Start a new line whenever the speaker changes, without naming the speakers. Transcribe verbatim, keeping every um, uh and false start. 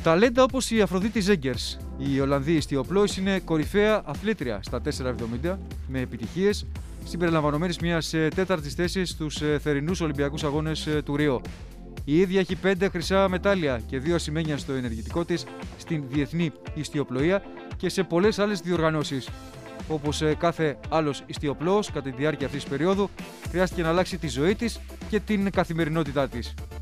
Ταλέντα όπως η Αφροδίτη Ζέγκερς, η Ολλανδή ιστιοπλόης, είναι κορυφαία αθλήτρια στα τέσσερα εβδομήντα με επιτυχίες, συμπεριλαμβανομένης μιας τέταρτης θέσης στους θερινούς Ολυμπιακούς Αγώνες του Ρίο. Η ίδια έχει πέντε χρυσά μετάλλια και δύο ασημένια στο ενεργητικό της στην διεθνή ιστιοπλοεία και σε πολλές άλλες διοργανώσεις. Όπως κάθε άλλος ιστιοπλόος, κατά τη διάρκεια αυτής της περίοδου, χρειάστηκε να αλλάξει τη ζωή της και την καθημερινότητά της.